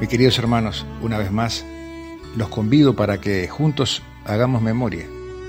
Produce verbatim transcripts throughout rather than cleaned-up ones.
Mis queridos hermanos, una vez más, los convido para que juntos hagamos memoria.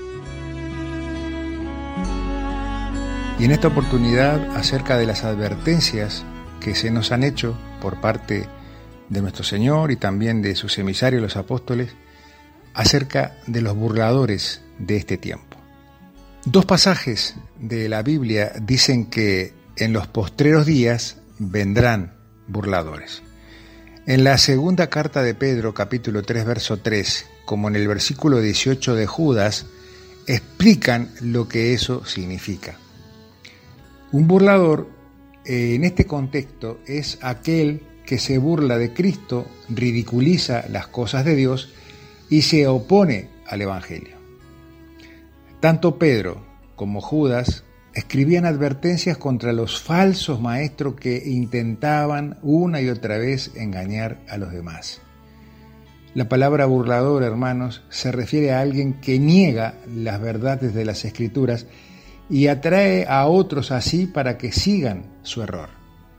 Y en esta oportunidad, acerca de las advertencias que se nos han hecho por parte de nuestro Señor y también de sus emisarios, los apóstoles, acerca de los burladores de este tiempo. Dos pasajes de la Biblia dicen que en los postreros días vendrán burladores. En la segunda carta de Pedro, capítulo tres, verso tres, como en el versículo dieciocho de Judas, explican lo que eso significa. Un burlador, eh, en este contexto, es aquel que se burla de Cristo, ridiculiza las cosas de Dios y se opone al Evangelio. Tanto Pedro como Judas escribían advertencias contra los falsos maestros que intentaban una y otra vez engañar a los demás. La palabra burlador, hermanos, se refiere a alguien que niega las verdades de las Escrituras y atrae a otros así para que sigan su error.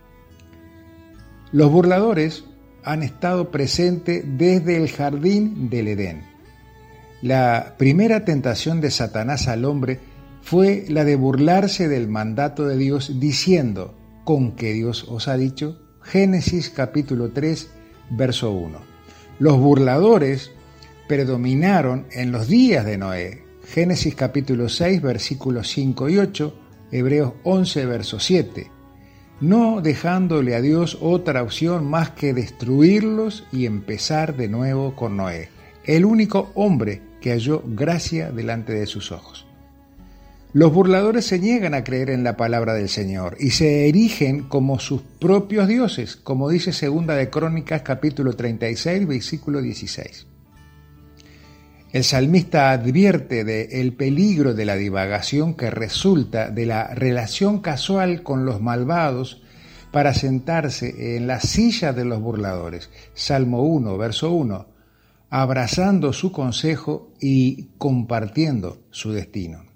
Los burladores han estado presentes desde el jardín del Edén. La primera tentación de Satanás al hombre fue la de burlarse del mandato de Dios diciendo, ¿con qué Dios os ha dicho? Génesis capítulo tres, verso uno. Los burladores predominaron en los días de Noé. Génesis capítulo seis, versículos cinco y ocho, Hebreos once, verso siete. No dejándole a Dios otra opción más que destruirlos y empezar de nuevo con Noé, el único hombre que halló gracia delante de sus ojos. Los burladores se niegan a creer en la palabra del Señor y se erigen como sus propios dioses, como dice Segunda de Crónicas, capítulo treinta y seis, versículo dieciséis. El salmista advierte del peligro de la divagación que resulta de la relación casual con los malvados para sentarse en la silla de los burladores. Salmo uno, verso uno, abrazando su consejo y compartiendo su destino.